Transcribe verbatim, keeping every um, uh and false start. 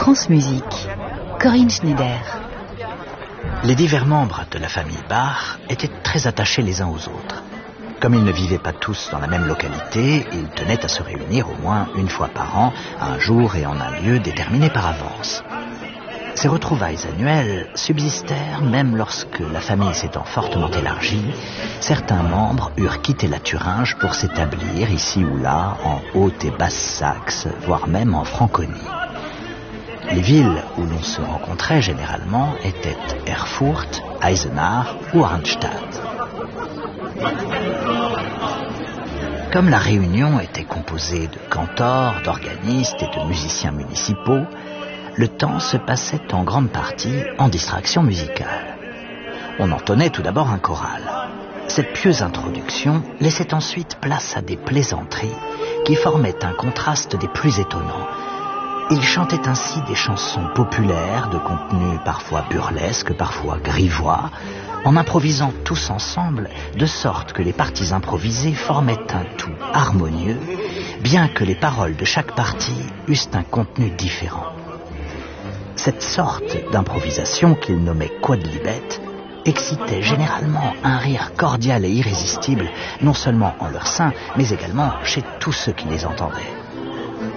France Musique, Corinne Schneider. Les divers membres de la famille Bach étaient très attachés les uns aux autres. Comme ils ne vivaient pas tous dans la même localité, ils tenaient à se réunir au moins une fois par an, à un jour et en un lieu déterminés par avance. Ces retrouvailles annuelles subsistèrent même lorsque, la famille s'étant fortement élargie, certains membres eurent quitté la Thuringe pour s'établir ici ou là, en Haute et Basse-Saxe, voire même en Franconie. Les villes où l'on se rencontrait généralement étaient Erfurt, Eisenach ou Arnstadt. Comme la réunion était composée de cantors, d'organistes et de musiciens municipaux, le temps se passait en grande partie en distraction musicale. On entonnait tout d'abord un choral. Cette pieuse introduction laissait ensuite place à des plaisanteries qui formaient un contraste des plus étonnants. Ils chantaient ainsi des chansons populaires de contenu parfois burlesque, parfois grivois, en improvisant tous ensemble, de sorte que les parties improvisées formaient un tout harmonieux, bien que les paroles de chaque partie eussent un contenu différent. Cette sorte d'improvisation qu'ils nommaient quodlibet excitait généralement un rire cordial et irrésistible, non seulement en leur sein, mais également chez tous ceux qui les entendaient.